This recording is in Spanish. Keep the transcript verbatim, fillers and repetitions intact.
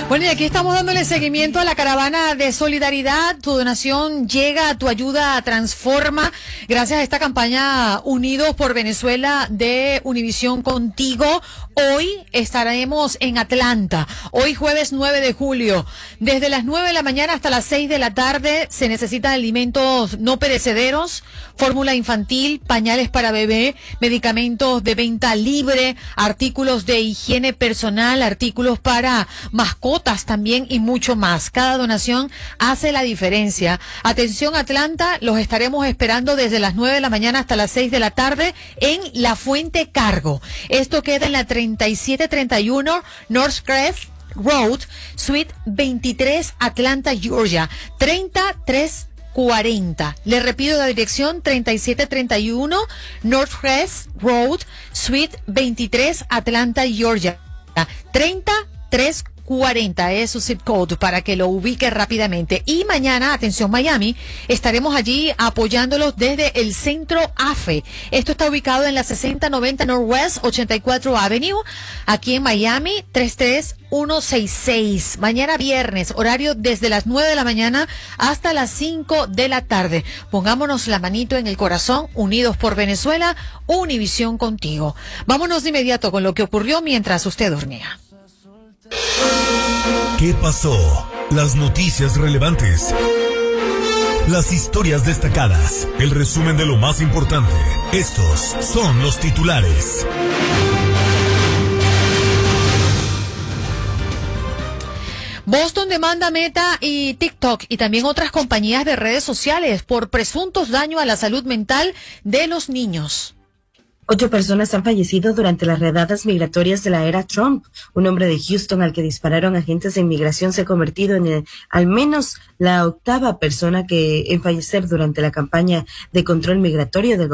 Bueno, y aquí estamos dándole seguimiento a la caravana de solidaridad. Tu donación llega, tu ayuda transforma. Gracias a esta campaña Unidos por Venezuela de Univisión Contigo. Hoy estaremos en Atlanta. Hoy jueves nueve de julio. Desde las nueve de la mañana hasta las seis de la tarde se necesitan alimentos no perecederos, fórmula infantil, pañales para bebé, medicamentos de venta libre, artículos de higiene personal, artículos para mascotas también y mucho más. Cada donación hace la diferencia. Atención Atlanta, los estaremos esperando desde las nueve de la mañana hasta las seis de la tarde en La Fuente Cargo. Esto queda en la treinta y siete treinta y uno North Crest Road, Suite veintitrés, Atlanta, Georgia, treinta tres cuarenta. Le repito la dirección: treinta y siete treinta y uno North Crest Road, Suite veintitrés, Atlanta, Georgia, treinta tres cuarenta es su zip code para que lo ubique rápidamente. Y mañana, atención Miami, estaremos allí apoyándolos desde el Centro A F E. Esto está ubicado en la sesenta noventa Northwest ochenta y cuatro Avenue, aquí en Miami, tres tres uno seis seis. Mañana viernes, horario desde las nueve de la mañana hasta las cinco de la tarde. Pongámonos la manito en el corazón, unidos por Venezuela, Univisión Contigo. Vámonos de inmediato con lo que ocurrió mientras usted dormía. ¿Qué pasó? Las noticias relevantes. Las historias destacadas. El resumen de lo más importante. Estos son los titulares. Boston demanda a Meta y TikTok y también otras compañías de redes sociales por presuntos daños a la salud mental de los niños. Ocho personas han fallecido durante las redadas migratorias de la era Trump. Un hombre de Houston al que dispararon agentes de inmigración se ha convertido en el, al menos la octava persona que en fallecer durante la campaña de control migratorio del